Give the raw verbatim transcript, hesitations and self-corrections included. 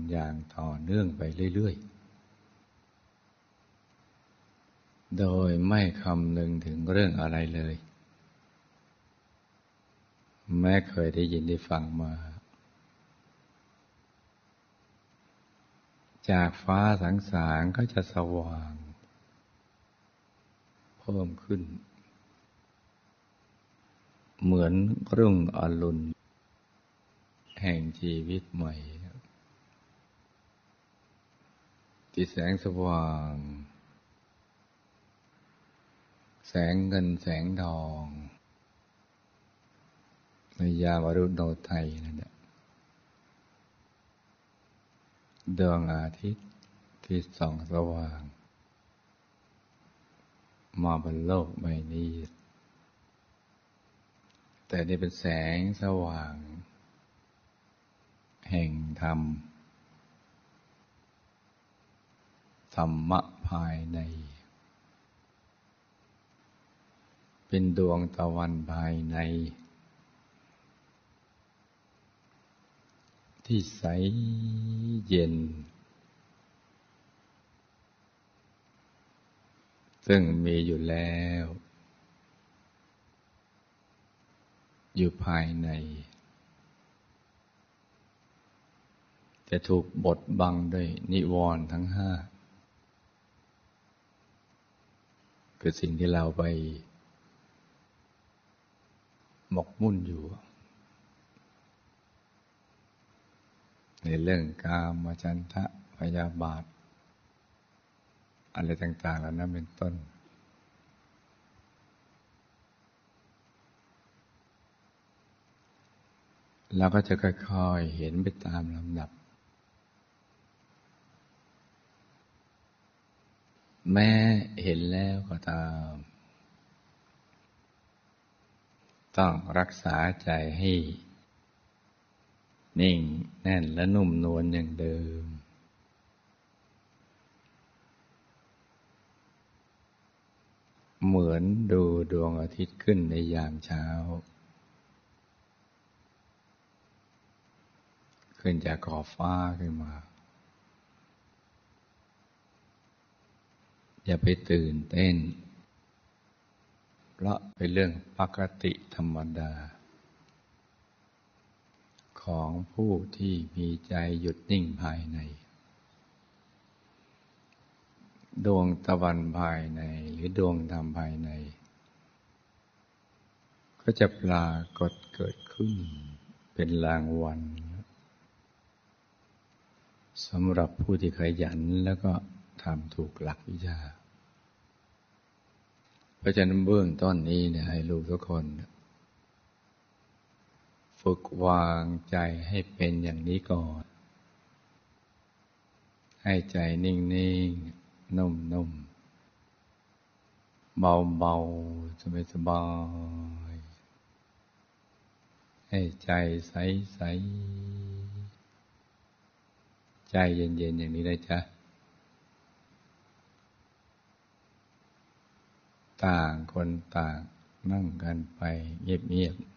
อย่างต่อเนื่องไปเรื่อยๆโดยไม่คำนึงถึงเรื่องอะไรเลยแม้เคยได้ยินได้ฟังมาจากฟ้าสางๆก็จะสว่างเพิ่มขึ้นเหมือนรุ่งอรุณแห่งชีวิตใหม่ที่แสงสว่างแสงเงินแสงทองในยามอรุณโนไทยนั่นแหละดวงอาทิตย์ที่ส่องสว่างมาบนโลกใบนี้แต่นี่เป็นแสงสว่างแห่งธรรมธรรมะภายในเป็นดวงตะวันภายในที่ใสเย็นซึ่งมีอยู่แล้วอยู่ภายในจะถูกบดบังด้วยนิวรณ์ทั้งห้าคือสิ่งที่เราไปหมกมุ่นอยู่ในเรื่องกามฉันทะพยาบาทอะไรต่างๆเหล่านั้นเป็นต้นเราก็จะค่อยๆเห็นไปตามลำดับแม้เห็นแล้วก็ตามต้องรักษาใจให้นิ่งแน่นและนุ่มนวลอย่างเดิมเหมือนดูดวงอาทิตย์ขึ้นในยามเช้าขึ้นจากขอบฟ้าขึ้นมาอย่าไปตื่นเต้นเพราะเป็นเรื่องปกติธรรมดาของผู้ที่มีใจหยุดนิ่งภายในดวงตะวันภายในหรือดวงธรรมภายในก็จะปรากฏเกิดขึ้นเป็นรางวัลสำหรับผู้ที่ขยันแล้วก็ทำถูกหลักวิชาเพราะฉะนั้นเบื้องต้นนี้เนี่ยให้ลูกทุกคนฝึกวางใจให้เป็นอย่างนี้ก่อนให้ใจนิ่งๆนุ่มๆเบาๆสบายๆให้ใจใสๆใจเย็นๆอย่างนี้เลยจ้ะต่างคนต่างนั่งกันไปเงียบๆ